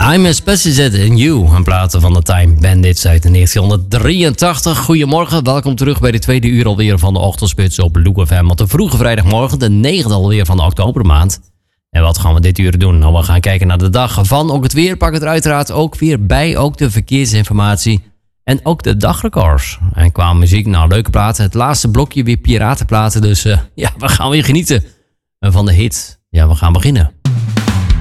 I'm a Specialist in You, een platen van de Time Bandits uit 1983. Goedemorgen, welkom terug bij de tweede uur alweer van de Ochtendspits op Loek FM. Op de vroege vrijdagmorgen, de 9e alweer van de oktobermaand. En wat gaan we dit uur doen? Nou, we gaan kijken naar de dag van ook het weer. Pak het er uiteraard ook weer bij, ook de verkeersinformatie en ook de dagrecords. En qua muziek, nou leuke platen. Het laatste blokje weer piratenplaten, dus we gaan weer genieten van de hit. Ja, we gaan beginnen.